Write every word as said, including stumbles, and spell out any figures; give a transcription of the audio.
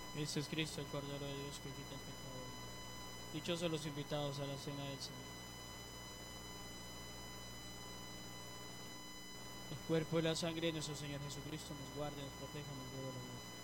Este es Cristo, el Cordero de Dios que quita el pecado del mundo. Dichosos los invitados a la cena del Señor. El cuerpo y la sangre de nuestro Señor Jesucristo nos guarde, nos proteja, nos lleve a la vida.